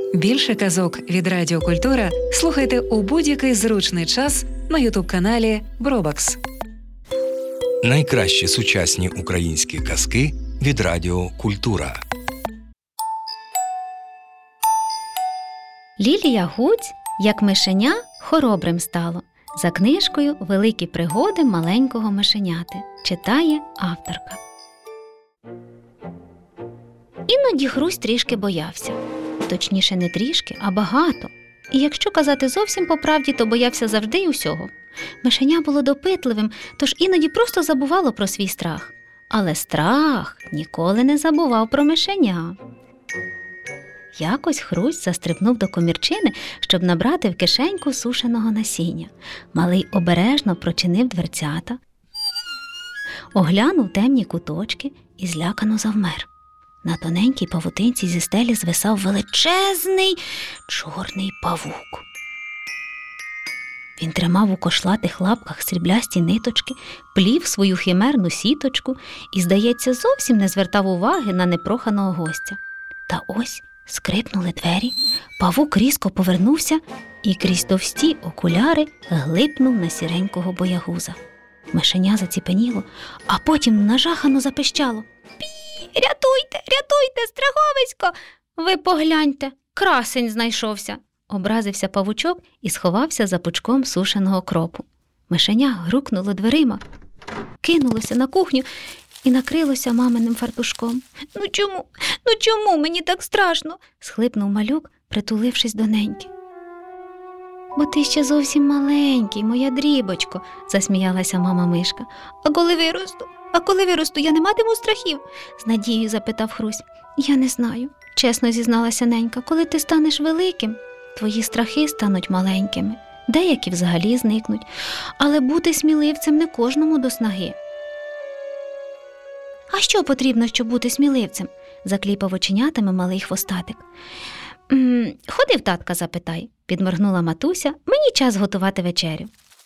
Більше казок від Радіо Культура слухайте у будь-який зручний час на ютуб-каналі Бробакс. Найкращі сучасні українські казки від Радіо Культура. Лілія Гуць, як мишеня, хоробрим стало. За книжкою «Великі пригоди маленького мишеняти» читає авторка. Іноді Хрусь трішки боявся. Точніше, не трішки, а багато. І якщо казати зовсім по правді, то боявся завжди й усього. Мишеня було допитливим, тож іноді просто забувало про свій страх. Але страх ніколи не забував про мишеня. Якось Хрусь застрибнув до комірчини, щоб набрати в кишеньку сушеного насіння. Малий обережно прочинив дверцята, оглянув темні куточки і злякано завмер. На тоненькій павутинці зі стелі звисав величезний чорний павук. Він тримав у кошлатих лапках сріблясті ниточки, плів свою химерну сіточку і, здається, зовсім не звертав уваги на непроханого гостя. Та ось скрипнули двері, павук різко повернувся і крізь товсті окуляри глипнув на сіренького боягуза. Мишеня заціпеніло, а потім нажахано запищало: «Рятуйте, рятуйте, страховисько! Ви погляньте, красень знайшовся!» Образився павучок і сховався за пучком сушеного кропу. Мишеня грукнуло дверима, кинулося на кухню і накрилося маминим фартушком. «Ну чому мені так страшно?» – схлипнув малюк, притулившись до неньки. «Бо ти ще зовсім маленький, моя дрібочко», – засміялася мама мишка. А коли виросту, я не матиму страхів?» – з надією запитав Хрусь. «Я не знаю», – чесно зізналася ненька. «Коли ти станеш великим, твої страхи стануть маленькими, деякі взагалі зникнуть. Але бути сміливцем не кожному до снаги». «А що потрібно, щоб бути сміливцем?» – закліпав оченятами малий хвостатик. «Ходи в татка запитай», – підморгнула матуся. «Мені час готувати вечерю».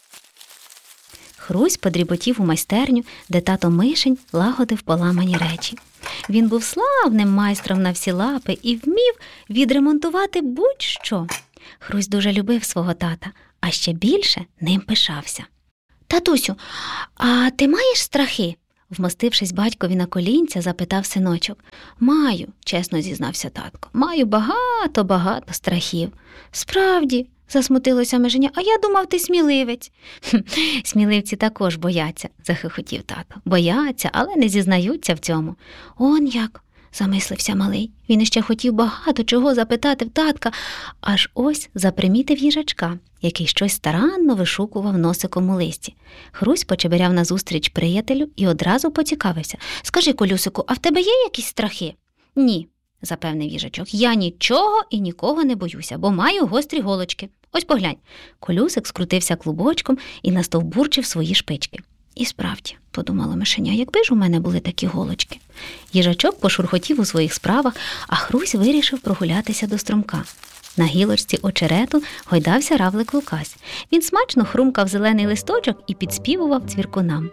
Хрусь подріботів у майстерню, де тато Мишень лагодив поламані речі. Він був славним майстром на всі лапи і вмів відремонтувати будь-що. Хрусь дуже любив свого тата, а ще більше ним пишався. «Татусю, а ти маєш страхи?» Вмостившись батькові на колінця, запитав синочок. «Маю», – чесно зізнався татко, – «маю багато страхів». «Справді», – засмутилося мишеня, – «а я думав, ти сміливець». «Сміливці також бояться», – захихотів тато. «Бояться, але не зізнаються в цьому». «Он як», – замислився малий. Він іще хотів багато чого запитати в татка, аж ось запримітив їжачка, який щось старанно вишукував носиком у листі. Хрусь почеберяв назустріч приятелю і одразу поцікавився. «Скажи, Колюсику, а в тебе є якісь страхи?» «Ні», – запевнив їжачок, – «я нічого і нікого не боюся, бо маю гострі голочки. Ось поглянь». Колюсик скрутився клубочком і настовбурчив свої шпички. «І справді», – подумала мишеня, – «якби ж у мене були такі голочки». Їжачок пошурхотів у своїх справах, а Хрусь вирішив прогулятися до струмка. На гілочці очерету гойдався равлик Лукась. Він смачно хрумкав зелений листочок і підспівував цвіркунам.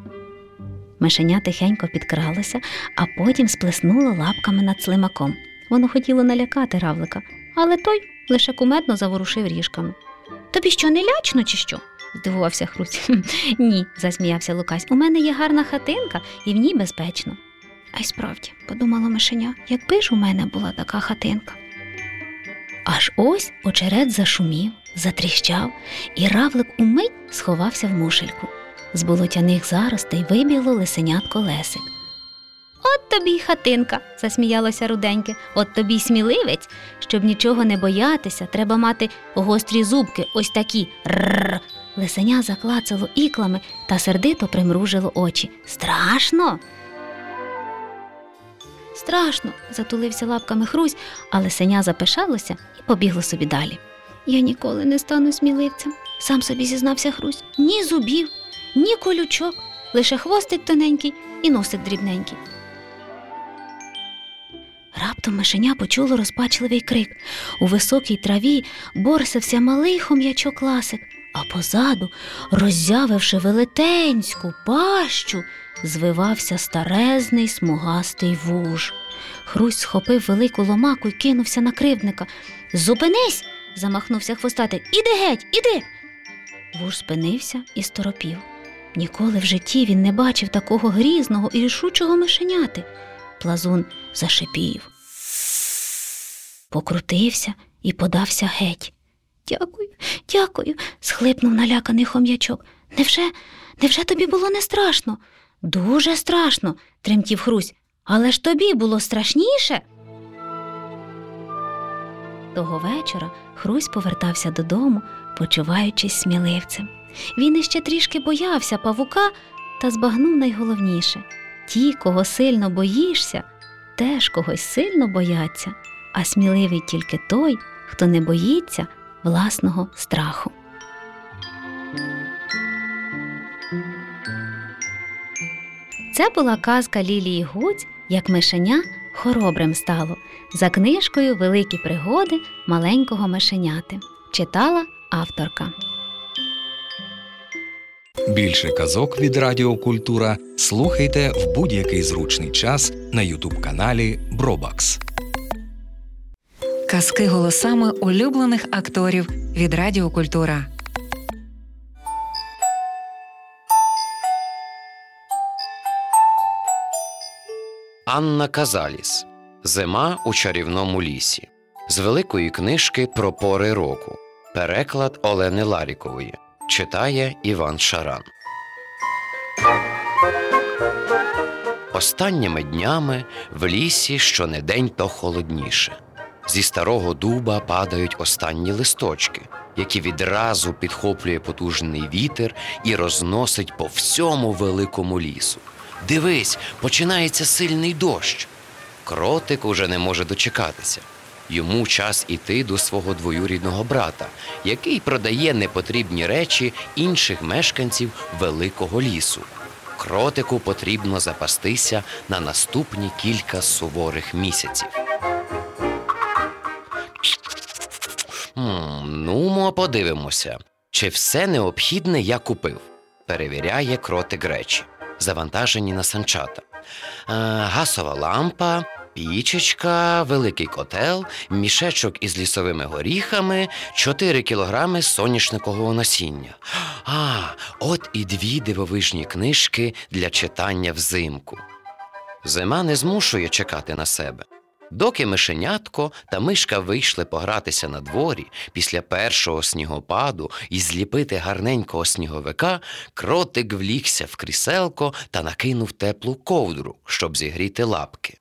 Мишеня тихенько підкралося, а потім сплеснуло лапками над слимаком. Воно хотіло налякати равлика, але той лише кумедно заворушив ріжками. «Тобі що, не лячно чи що?» – здивувався Хрусь. «Ні», – засміявся Лукась, – «у мене є гарна хатинка і в ній безпечно». «А й справді», – подумала мишеня, – «якби ж у мене була така хатинка». Аж ось очерет зашумів, затріщав, і равлик умить сховався в мушельку. З болотяних заростей вибігло лисенятко Лесик. «От тобі й хатинка», – засміялося руденьке, – «от тобі й сміливець. Щоб нічого не боятися, треба мати гострі зубки, ось такі. Рррр». Лисеня заклацало іклами та сердито примружило очі. «Страшно?» «Страшно», – затулився лапками Хрусь, а лисеня запишалося і побігло собі далі. «Я ніколи не стану сміливцем», – сам собі зізнався Хрусь. «Ні зубів, ні колючок, лише хвостик тоненький і носик дрібненький». Раптом мишеня почуло розпачливий крик. У високій траві борсився малий хом'ячок Ласик, а позаду, роззявивши велетенську пащу, звивався старезний смугастий вуж. Хрусь схопив велику ломаку й кинувся на кривдника. «Зупинись!» – замахнувся хвостатик. «Іди геть, іди!» Вуж спинився і сторопів. Ніколи в житті він не бачив такого грізного і рішучого мишеняти. Плазун зашипів, покрутився і подався геть. «Дякую, дякую!» – схлипнув наляканий хом'ячок. Невже тобі було не страшно?» «Дуже страшно!» – тремтів Хрусь. «Але ж тобі було страшніше!» Того вечора Хрусь повертався додому, почуваючись сміливцем. Він іще трішки боявся павука та збагнув найголовніше. Ті, кого сильно боїшся, теж когось сильно бояться, а сміливий тільки той, хто не боїться власного страху. Це була казка Лілії Гуць «Як мишеня хоробрим стало» за книжкою «Великі пригоди маленького мишеняти». Читала авторка. Більше казок від Радіо Культура слухайте в будь-який зручний час на ютуб-каналі Бробакс. Казки голосами улюблених акторів від Радіо Культура. Анна Казаліс. Зима у чарівному лісі. З великої книжки про пори року. Переклад Олени Ларікової. Читає Іван Шаран. Останніми днями в лісі щонедень то холодніше. Зі старого дуба падають останні листочки, які відразу підхоплює потужний вітер і розносить по всьому великому лісу. Дивись, починається сильний дощ. Кротик уже не може дочекатися. Йому час іти до свого двоюрідного брата, який продає непотрібні речі інших мешканців великого лісу. Кротику потрібно запастися на наступні кілька суворих місяців. Ну, подивимося, чи все необхідне я купив. Перевіряє кротик речі, завантажені на санчата. Газова лампа, пічечка, великий котел, мішечок із лісовими горіхами, 4 кілограми соняшникового насіння. От і 2 дивовижні книжки для читання взимку. Зима не змушує чекати на себе. Доки мишенятко та мишка вийшли погратися на дворі після першого снігопаду і зліпити гарненького сніговика, кротик влігся в кріселко та накинув теплу ковдру, щоб зігріти лапки.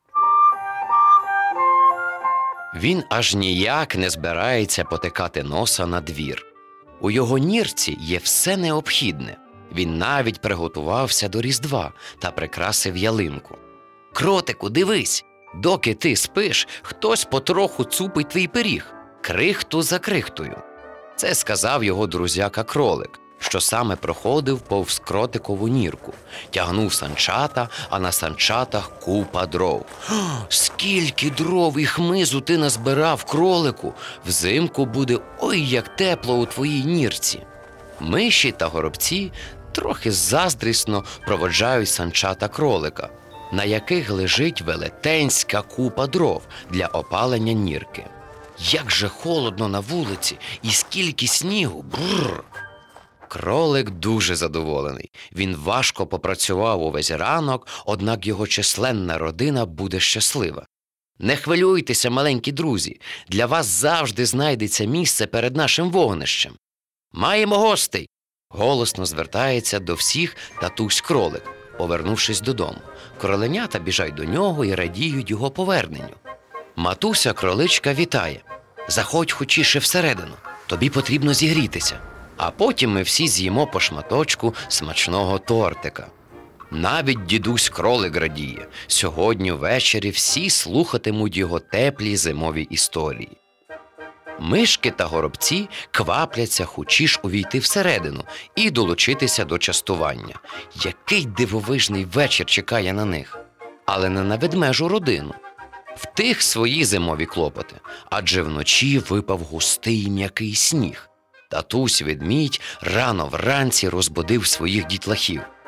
Він аж ніяк не збирається потикати носа на двір. У його нірці є все необхідне. Він навіть приготувався до Різдва та прикрасив ялинку. «Кротику, дивись! Доки ти спиш, хтось потроху цупить твій пиріг, крихту за крихтою». Це сказав його друзяка-кролик, що саме проходив повз кротикову нірку. Тягнув санчата, а на санчатах купа дров. «Скільки дров і хмизу ти назбирав, кролику! Взимку буде ой як тепло у твоїй нірці!» Миші та горобці трохи заздрісно проводжають санчата кролика, на яких лежить велетенська купа дров для опалення нірки. Як же холодно на вулиці і скільки снігу! Бррр! Кролик дуже задоволений. Він важко попрацював увесь ранок, однак його численна родина буде щаслива. «Не хвилюйтеся, маленькі друзі, для вас завжди знайдеться місце перед нашим вогнищем. Маємо гостей!» Голосно звертається до всіх татусь-кролик, повернувшись додому. Кроленята біжать до нього і радіють його поверненню. Матуся-кроличка вітає. «Заходь хочіше всередину, тобі потрібно зігрітися. А потім ми всі з'їмо по шматочку смачного тортика». Навіть дідусь-кролик радіє. Сьогодні ввечері всі слухатимуть його теплі зимові історії. Мишки та горобці квапляться хочіш увійти всередину і долучитися до частування. Який дивовижний вечір чекає на них. Але не на ведмежу родину. В тих свої зимові клопоти, адже вночі випав густий м'який сніг. Татусь-ведмідь рано вранці розбудив своїх дітлахів.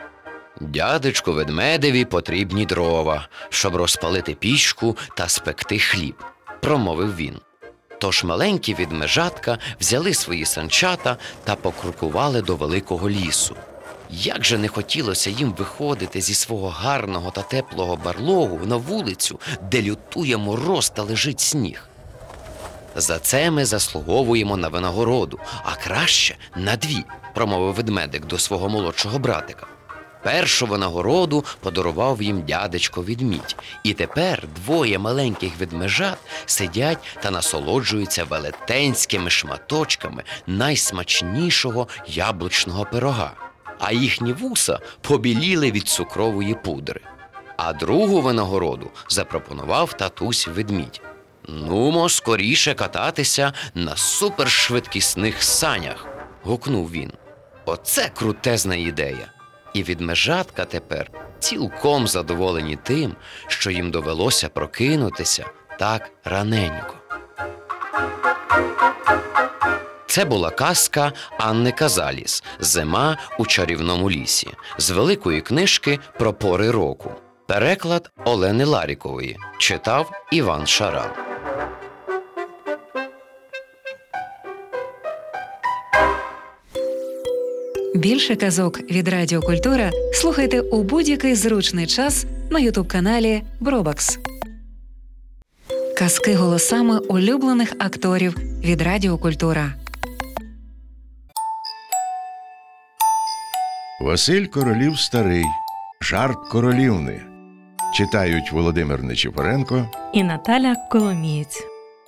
Дядечку ведмедеві потрібні дрова, щоб розпалити пічку та спекти хліб, промовив він. Тож маленькі ведмежатка взяли свої санчата та покрокували до великого лісу. Як же не хотілося їм виходити зі свого гарного та теплого барлогу на вулицю, де лютує мороз та лежить сніг. За це ми заслуговуємо на винагороду, а краще на 2, промовив ведмедик до свого молодшого братика. Першу винагороду подарував їм дядечко ведмідь, і тепер 2 маленьких ведмежат сидять та насолоджуються велетенськими шматочками найсмачнішого яблучного пирога, а їхні вуса побіліли від цукрової пудри. А другу винагороду запропонував татусь ведмідь. «Нумо скоріше кататися на супершвидкісних санях», – гукнув він. «Оце крутезна ідея!» І ведмежатка тепер цілком задоволені тим, що їм довелося прокинутися так раненько. Це була казка Анни Казаліс «Зима у чарівному лісі» з великої книжки про пори року. Переклад Олени Ларікової. Читав Іван Шаран. Більше казок від Радіо Культура слухайте у будь-який зручний час на ютуб-каналі Бробакс. Казки голосами улюблених акторів від Радіо Культура. Василь Королів старий. Жарт королівни. Читають Володимир Нечипоренко і Наталя Коломієць.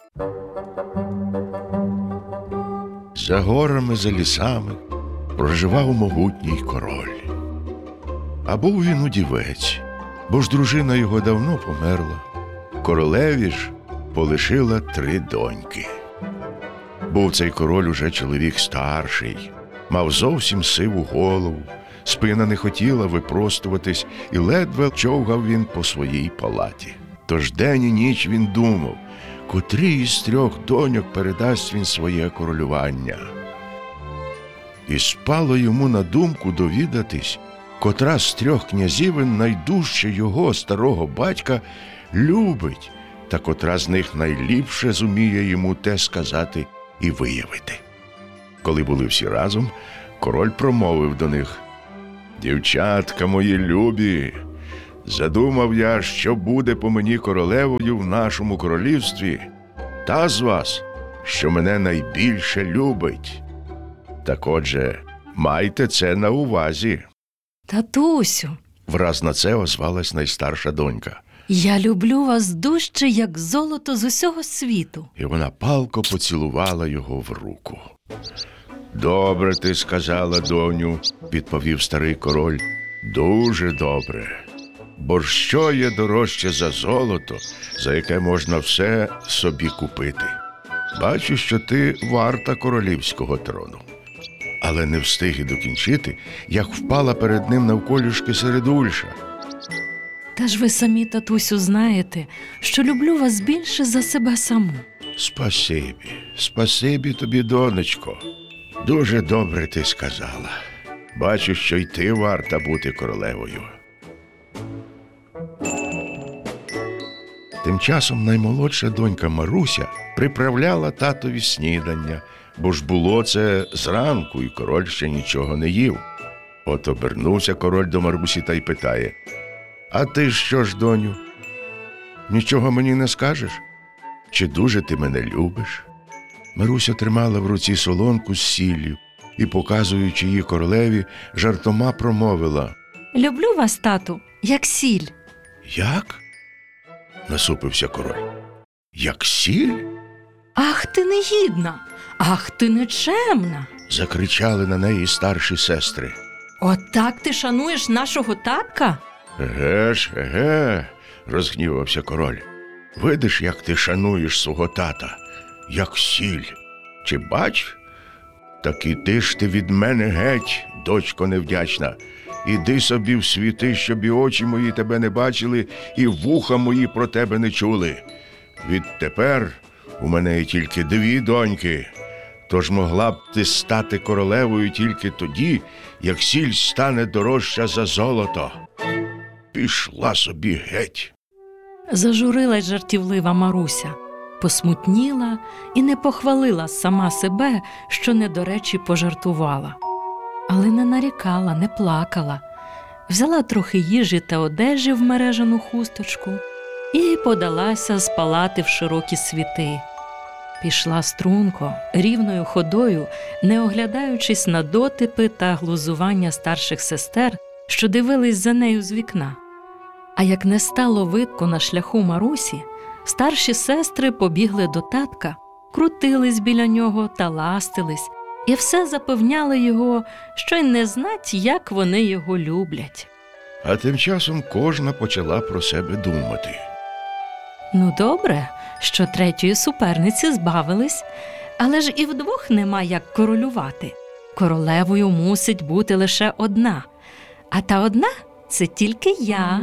За горами, за лісами проживав могутній король. А був він удівець, бо ж дружина його давно померла. Королеві ж полишила 3 доньки. Був цей король уже чоловік старший, мав зовсім сиву голову, спина не хотіла випростуватись, і ледве човгав він по своїй палаті. Тож день і ніч він думав, котрій із 3 доньок передасть він своє королювання. І спало йому на думку довідатись, котра з 3 князівен найдужче його, старого батька, любить, та котра з них найліпше зуміє йому те сказати і виявити. Коли були всі разом, король промовив до них: «Дівчатка мої любі, задумав я, що буде по мені королевою в нашому королівстві, та з вас, що мене найбільше любить. Так отже, майте це на увазі». Татусю, Враз на це озвалась найстарша донька. я люблю вас дужче, як золото з усього світу. І вона палко поцілувала його в руку. «Добре ти сказала, доню», – відповів старий король. «Дуже добре. Бо ж що є дорожче за золото, за яке можна все собі купити? Бачу, що ти варта королівського трону». Але не встиг і докінчити, як впала перед ним навколішки середульша. Та ж ви самі, татусю, знаєте, що люблю вас більше за себе саму. Спасибі тобі, донечко. Дуже добре ти сказала. Бачу, що й ти варта бути королевою. Тим часом наймолодша донька Маруся приправляла татові снідання, бо ж було це зранку, і король ще нічого не їв. От обернувся король до Марусі та й питає: «А ти що ж, доню, нічого мені не скажеш? Чи дуже ти мене любиш?» Маруся тримала в руці солонку з сіллю і, показуючи її королеві, жартома промовила: Люблю вас, тату, як сіль. «Як?» – насупився король. «Як сіль?» Ах, ти негідна! Ах, ти нечемна! – закричали на неї старші сестри. Отак ти шануєш нашого татка? Еге, розгнівався король. «Видиш, як ти шануєш свого тата, як сіль. Чи бач? Так іди ж ти від мене геть, дочко невдячна. Іди собі в світи, щоб і очі мої тебе не бачили, і вуха мої про тебе не чули. Відтепер у мене є тільки 2 доньки, Тож могла б ти стати королевою тільки тоді, як сіль стане дорожча за золото. Пішла собі геть. Зажурилась жартівлива Маруся, посмутніла і не похвалила сама себе, що не до речі пожартувала. Але не нарікала, не плакала. Взяла трохи їжі та одежі в мережану хусточку і подалася з палати в широкі світи. Пішла струнко, рівною ходою, не оглядаючись на дотипи та глузування старших сестер, що дивились за нею з вікна. А як не стало видко на шляху Марусі, старші сестри побігли до татка, крутились біля нього та ластились, і все запевняли його, що й не знать, як вони його люблять. А тим часом кожна почала про себе думати. Ну добре, що третьої суперниці збавились, але ж і вдвох нема як королювати. Королевою мусить бути лише одна, а та одна – це тільки я.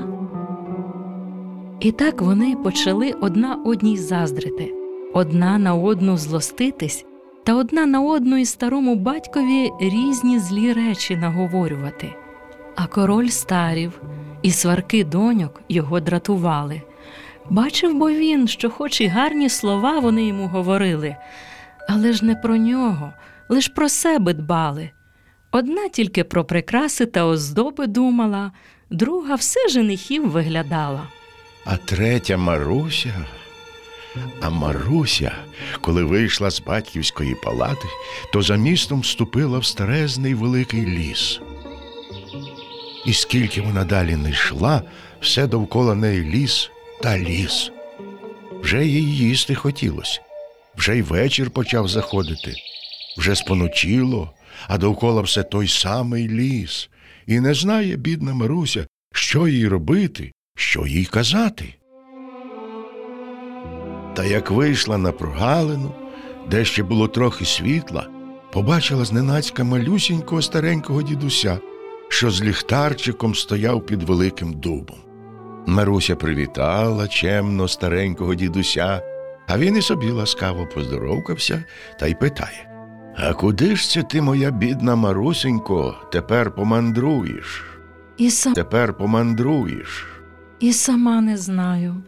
І так вони почали одна одній заздрити, одна на одну злоститись та одна на одну і старому батькові різні злі речі наговорювати. А король старів, і сварки доньок його дратували. Бачив бо він, що хоч і гарні слова вони йому говорили, але ж не про нього, лиш про себе дбали. Одна тільки про прикраси та оздоби думала, друга все женихів виглядала. А третя Маруся. А Маруся, коли вийшла з батьківської палати, то за містом вступила в старезний великий ліс. І скільки вона далі не йшла, все довкола неї ліс та ліс. Вже їй їсти хотілося, вже й вечір почав заходити, вже споночило, а довкола все той самий ліс. І не знає бідна Маруся, що їй робити, що їй казати. Та як вийшла на прогалину, де ще було трохи світла, побачила зненацька малюсінького старенького дідуся, що з ліхтарчиком стояв під великим дубом. Маруся привітала чемно старенького дідуся, а він і собі ласкаво поздоровкався та й питає: «А куди ж це ти, моя бідна Марусенько, тепер помандруєш? І Тепер помандруєш?» І сама не знаю.